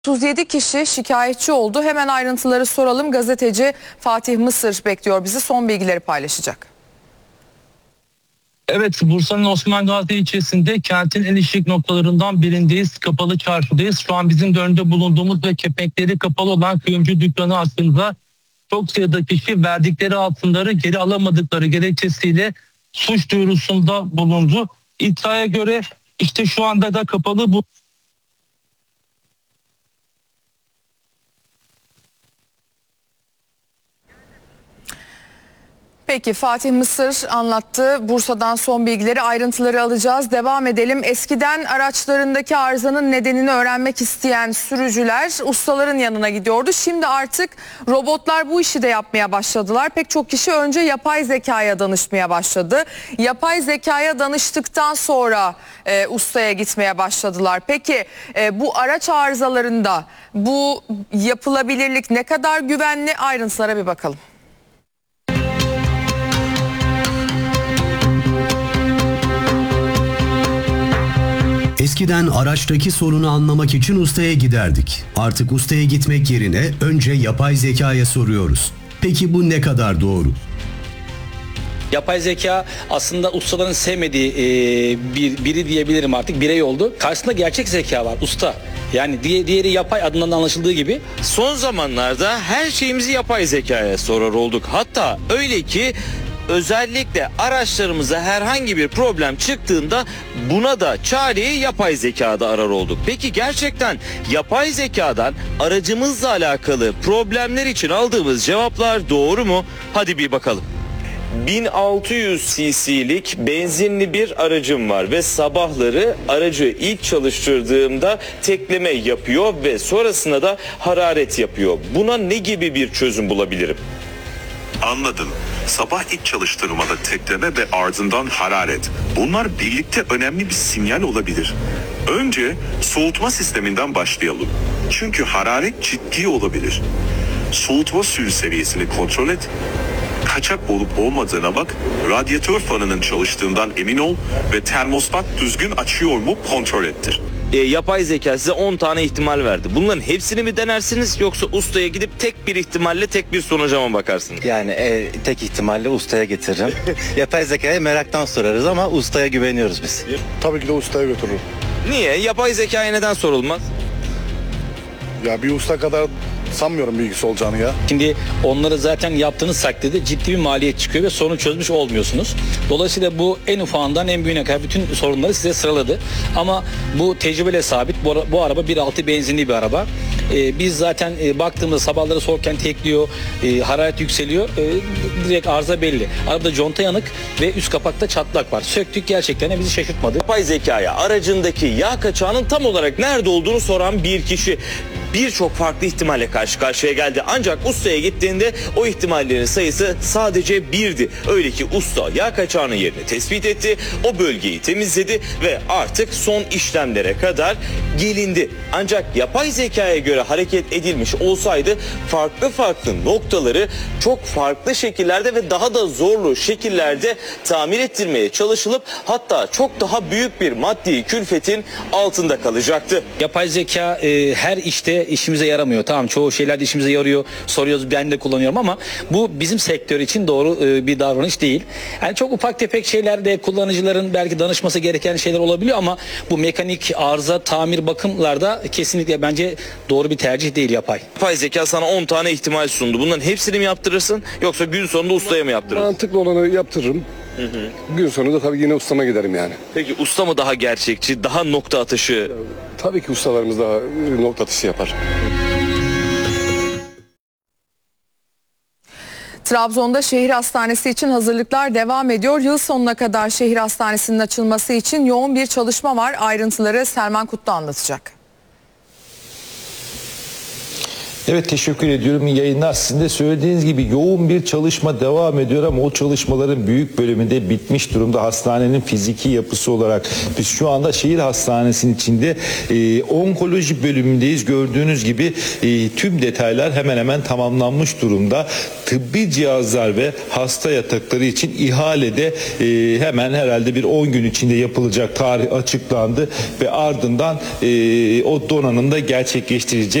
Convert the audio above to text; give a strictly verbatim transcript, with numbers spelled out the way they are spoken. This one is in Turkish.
otuz yedi kişi şikayetçi oldu. Hemen ayrıntıları soralım. Gazeteci Fatih Mısır bekliyor bizi. Son bilgileri paylaşacak. Evet, Bursa'nın Osman Gazi ilçesinde kentin en işlek noktalarından birindeyiz. Kapalı çarşıdayız. Şu an bizim de önünde bulunduğumuz ve kepenkleri kapalı olan kuyumcu dükkanı aslında çok sayıda kişi verdikleri altınları geri alamadıkları gerekçesiyle suç duyurusunda bulundu. İddiaya göre işte şu anda da kapalı bu. Peki Fatih Mısır anlattı. Bursa'dan son bilgileri, ayrıntıları alacağız. Devam edelim. Eskiden araçlarındaki arızanın nedenini öğrenmek isteyen sürücüler ustaların yanına gidiyordu. Şimdi artık robotlar bu işi de yapmaya başladılar. Pek çok kişi önce yapay zekaya danışmaya başladı. Yapay zekaya danıştıktan sonra e, ustaya gitmeye başladılar. Peki e, bu araç arızalarında bu yapılabilirlik ne kadar güvenli? Ayrıntılara bir bakalım. Eskiden araçtaki sorunu anlamak için ustaya giderdik. Artık ustaya gitmek yerine önce yapay zekaya soruyoruz. Peki bu ne kadar doğru? Yapay zeka aslında ustaların sevmediği e, bir, biri diyebilirim artık, birey oldu. Karşısında gerçek zeka var, usta. Yani diğeri, diğeri yapay, adından anlaşıldığı gibi. Son zamanlarda her şeyimizi yapay zekaya sorar olduk. Hatta öyle ki özellikle araçlarımıza herhangi bir problem çıktığında buna da çareyi yapay zekada arar olduk. Peki gerçekten yapay zekadan aracımızla alakalı problemler için aldığımız cevaplar doğru mu? Hadi bir bakalım. bin altı yüz cc'lik benzinli bir aracım var ve sabahları aracı ilk çalıştırdığımda tekleme yapıyor ve sonrasında da hararet yapıyor. Buna ne gibi bir çözüm bulabilirim? Anladım. Sabah ilk çalıştırmada tekleme ve ardından hararet. Bunlar birlikte önemli bir sinyal olabilir. Önce soğutma sisteminden başlayalım. Çünkü hararet ciddi olabilir. Soğutma suyu seviyesini kontrol et. Kaçak olup olmadığına bak, radyatör fanının çalıştığından emin ol ve termostat düzgün açıyor mu kontrol ettir. E, yapay zeka size on tane ihtimal verdi. Bunların hepsini mi denersiniz yoksa ustaya gidip tek bir ihtimalle tek bir sonuca mı bakarsınız? Yani e, tek ihtimalle ustaya getiririm. Yapay zekaya meraktan sorarız ama ustaya güveniyoruz biz. Tabii ki de ustaya götürürüm. Niye? Yapay zekaya neden sorulmaz? Ya bir usta kadar sanmıyorum bilgisi olacağını ya. Şimdi onları zaten yaptığınız takdirde ciddi bir maliyet çıkıyor ve sorunu çözmüş olmuyorsunuz. Dolayısıyla bu en ufağından en büyüğüne kadar bütün sorunları size sıraladı. Ama bu tecrübeyle sabit. Bu, bu araba bir altı benzinli bir araba. Ee, biz zaten e, baktığımızda sabahları soğurken tekliyor, e, hararet yükseliyor. E, direkt arıza belli. Arabada conta yanık ve üst kapakta çatlak var. Söktük, gerçekten de bizi şaşırtmadı. Yapay zekaya aracındaki yağ kaçağının tam olarak nerede olduğunu soran bir kişi birçok farklı ihtimalle karşı karşıya geldi. Ancak ustaya gittiğinde o ihtimallerin sayısı sadece birdi. Öyle ki usta yağ kaçağının yerini tespit etti, o bölgeyi temizledi ve artık son işlemlere kadar gelindi. Ancak yapay zekaya göre hareket edilmiş olsaydı farklı farklı noktaları çok farklı şekillerde ve daha da zorlu şekillerde tamir ettirmeye çalışılıp hatta çok daha büyük bir maddi külfetin altında kalacaktı. Yapay zeka e, her işte işimize yaramıyor. Tamam, çoğu şeyler işimize yarıyor. Soruyoruz, ben de kullanıyorum ama bu bizim sektör için doğru e, bir davranış değil. Yani çok ufak tefek şeylerde kullanıcıların belki danışması gereken şeyler olabiliyor ama bu mekanik arıza, tamir, bakımlarda kesinlikle bence doğru bir tercih değil yapay. Yapay zeka sana on tane ihtimal sundu. Bunların hepsini mi yaptırırsın yoksa gün sonunda ustaya mı yaptırırsın? Mantıklı olanı yaptırırım. Hı hı. Gün sonunda tabii yine ustama giderim yani. Peki usta mı daha gerçekçi, daha nokta atışı? Tabii ki ustalarımız daha nokta atışı yapar. Trabzon'da şehir hastanesi için hazırlıklar devam ediyor. Yıl sonuna kadar şehir hastanesinin açılması için yoğun bir çalışma var. Ayrıntıları Selman Kutlu anlatacak. Evet, teşekkür ediyorum. İyi yayınlar. Sizin de söylediğiniz gibi yoğun bir çalışma devam ediyor ama o çalışmaların büyük bölümü de bitmiş durumda. Hastanenin fiziki yapısı olarak biz şu anda şehir hastanesinin içinde e, onkoloji bölümündeyiz. Gördüğünüz gibi e, tüm detaylar hemen hemen tamamlanmış durumda. Tıbbi cihazlar ve hasta yatakları için ihalede e, hemen herhalde bir on gün içinde yapılacak tarih açıklandı ve ardından e, o donanım da gerçekleştirilecek.